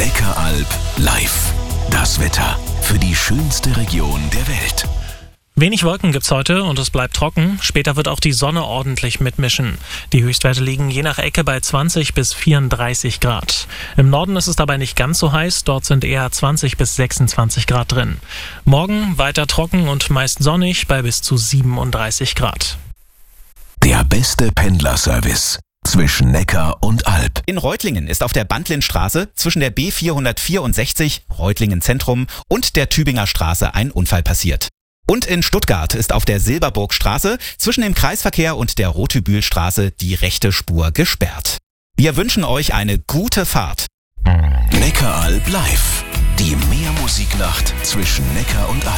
Neckaralb live. Das Wetter für die schönste Region der Welt. Wenig Wolken gibt's heute und es bleibt trocken. Später wird auch die Sonne ordentlich mitmischen. Die Höchstwerte liegen je nach Ecke bei 20 bis 34 Grad. Im Norden ist es dabei nicht ganz so heiß, dort sind eher 20 bis 26 Grad drin. Morgen weiter trocken und meist sonnig bei bis zu 37 Grad. Der beste Pendlerservice zwischen Neckar und Alb. In Reutlingen ist auf der Bandlinstraße zwischen der B464 Reutlingen Zentrum und der Tübinger Straße ein Unfall passiert. Und in Stuttgart ist auf der Silberburgstraße zwischen dem Kreisverkehr und der Rotübülstraße die rechte Spur gesperrt. Wir wünschen euch eine gute Fahrt. Neckaralb live. Die Meermusiknacht zwischen Neckar und Alb.